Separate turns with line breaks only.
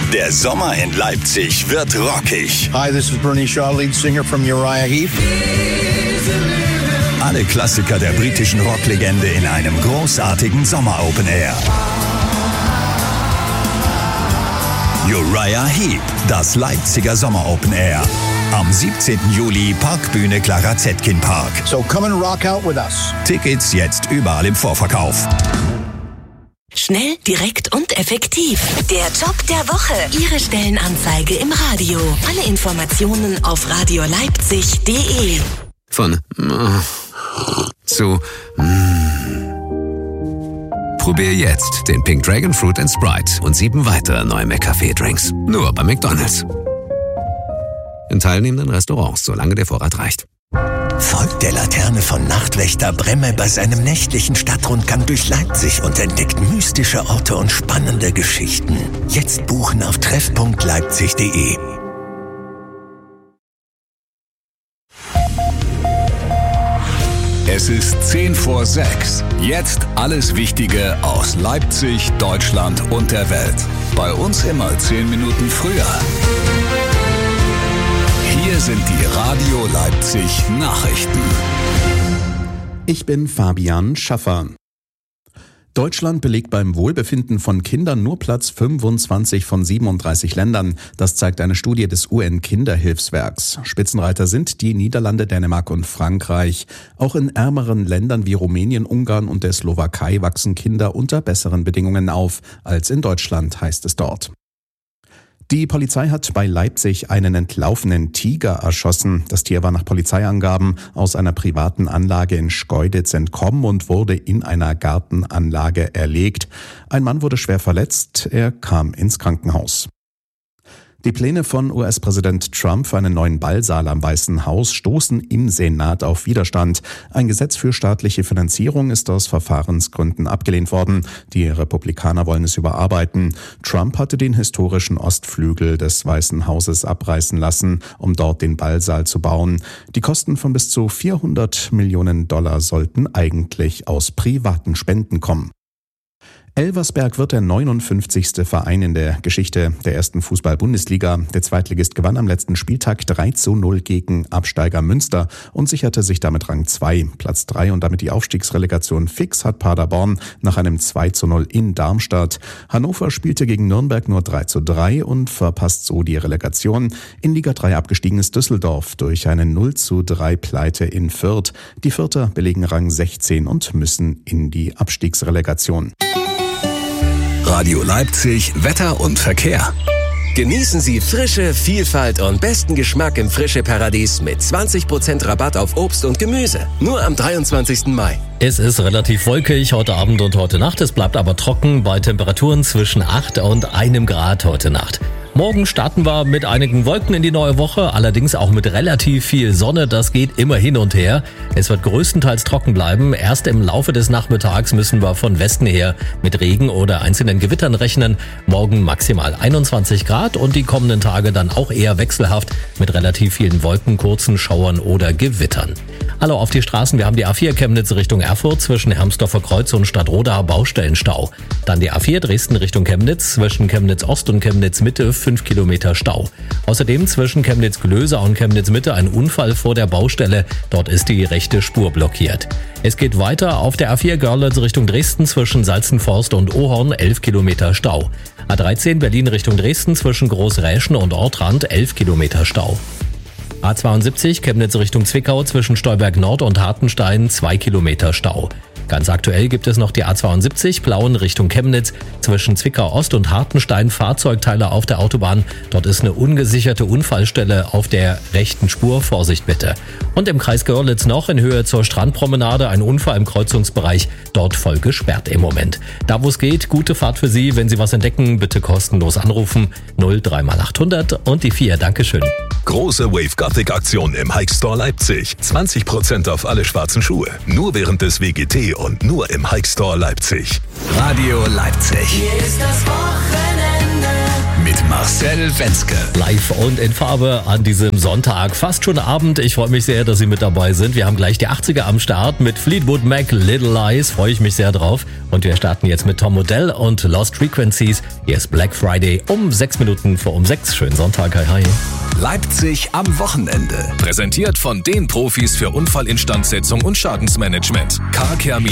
Der Sommer in Leipzig wird rockig.
Hi, this is Bernie Shaw, lead singer from Uriah Heep.
Alle Klassiker der britischen Rocklegende in einem großartigen Sommer-Open-Air. Uriah Heep, das Leipziger Sommer-Open-Air. Am 17. Juli Parkbühne Clara Zetkin Park.
So come and rock out with us.
Tickets jetzt überall im Vorverkauf.
Schnell, direkt und effektiv. Der Job der Woche. Ihre Stellenanzeige im Radio. Alle Informationen auf radioleipzig.de.
Von zu Probier jetzt den Pink Dragon Fruit & Sprite und 7 weitere neue McCafé-Drinks. Nur bei McDonald's. In teilnehmenden Restaurants, solange der Vorrat reicht.
Folgt der Laterne von Nachtwächter Bremme bei seinem nächtlichen Stadtrundgang durch Leipzig und entdeckt mystische Orte und spannende Geschichten. Jetzt buchen auf treff.leipzig.de.
Es ist 5:10. Jetzt alles Wichtige aus Leipzig, Deutschland und der Welt. Bei uns immer 10 Minuten früher. Hier sind die Radio Leipzig Nachrichten.
Ich bin Fabian Schaffer. Deutschland belegt beim Wohlbefinden von Kindern nur Platz 25 von 37 Ländern. Das zeigt eine Studie des UN-Kinderhilfswerks. Spitzenreiter sind die Niederlande, Dänemark und Frankreich. Auch in ärmeren Ländern wie Rumänien, Ungarn und der Slowakei wachsen Kinder unter besseren Bedingungen auf als in Deutschland, heißt es dort. Die Polizei hat bei Leipzig einen entlaufenen Tiger erschossen. Das Tier war nach Polizeiangaben aus einer privaten Anlage in Schkeuditz entkommen und wurde in einer Gartenanlage erlegt. Ein Mann wurde schwer verletzt, er kam ins Krankenhaus. Die Pläne von US-Präsident Trump für einen neuen Ballsaal am Weißen Haus stoßen im Senat auf Widerstand. Ein Gesetz für staatliche Finanzierung ist aus Verfahrensgründen abgelehnt worden. Die Republikaner wollen es überarbeiten. Trump hatte den historischen Ostflügel des Weißen Hauses abreißen lassen, um dort den Ballsaal zu bauen. Die Kosten von bis zu $400 Millionen sollten eigentlich aus privaten Spenden kommen. Elversberg wird der 59. Verein in der Geschichte der ersten Fußball-Bundesliga. Der Zweitligist gewann am letzten Spieltag 3:0 gegen Absteiger Münster und sicherte sich damit Rang 2. Platz 3 und damit die Aufstiegsrelegation fix hat Paderborn nach einem 2:0 in Darmstadt. Hannover spielte gegen Nürnberg nur 3:3 und verpasst so die Relegation. In Liga 3 abgestiegen ist Düsseldorf durch eine 0:3 Pleite in Fürth. Die Fürther belegen Rang 16 und müssen in die Abstiegsrelegation.
Radio Leipzig, Wetter und Verkehr.
Genießen Sie Frische, Vielfalt und besten Geschmack im Frische-Paradies mit 20% Rabatt auf Obst und Gemüse. Nur am 23. Mai.
Es ist relativ wolkig heute Abend und heute Nacht. Es bleibt aber trocken bei Temperaturen zwischen 8 und 1 Grad heute Nacht. Morgen starten wir mit einigen Wolken in die neue Woche, allerdings auch mit relativ viel Sonne. Das geht immer hin und her. Es wird größtenteils trocken bleiben. Erst im Laufe des Nachmittags müssen wir von Westen her mit Regen oder einzelnen Gewittern rechnen. Morgen maximal 21 Grad und die kommenden Tage dann auch eher wechselhaft mit relativ vielen Wolken, kurzen Schauern oder Gewittern. Hallo auf die Straßen. Wir haben die A4 Chemnitz Richtung Erfurt zwischen Hermsdorfer Kreuz und Stadtroda Baustellenstau. Dann die A4 Dresden Richtung Chemnitz zwischen Chemnitz Ost und Chemnitz Mitte 5 Kilometer Stau. Außerdem zwischen Chemnitz-Glöser und Chemnitz-Mitte ein Unfall vor der Baustelle. Dort ist die rechte Spur blockiert. Es geht weiter auf der A4 Görlitz Richtung Dresden zwischen Salzenforst und Ohorn 11 Kilometer Stau. A13 Berlin Richtung Dresden zwischen Großräschen und Ortrand 11 Kilometer Stau. A72 Chemnitz Richtung Zwickau zwischen Stolberg Nord und Hartenstein 2 Kilometer Stau. Ganz aktuell gibt es noch die A72 Plauen Richtung Chemnitz zwischen Zwickau Ost und Hartenstein Fahrzeugteile auf der Autobahn. Dort ist eine ungesicherte Unfallstelle auf der rechten Spur. Vorsicht bitte. Und im Kreis Görlitz noch in Höhe zur Strandpromenade ein Unfall im Kreuzungsbereich. Dort voll gesperrt im Moment. Da wo es geht, gute Fahrt für Sie. Wenn Sie was entdecken, bitte kostenlos anrufen. 03x800 und die 4. Dankeschön.
Große Wave Gothic Aktion im Hike Store Leipzig. 20% auf alle schwarzen Schuhe. Nur während des WGT und nur im Hike Store Leipzig. Radio Leipzig.
Hier ist das Wochenende
mit Marcel. Marcel Wenzke.
Live und in Farbe an diesem Sonntag, fast schon Abend. Ich freue mich sehr, dass Sie mit dabei sind. Wir haben gleich die 80er am Start mit Fleetwood Mac, Little Lies. Freue ich mich sehr drauf. Und wir starten jetzt mit Tom Odell und Lost Frequencies. Hier ist Black Friday um 6 Minuten vor um 6. Schönen Sonntag, hi hi.
Leipzig am Wochenende. Präsentiert von den Profis für Unfallinstandsetzung und Schadensmanagement. Carcare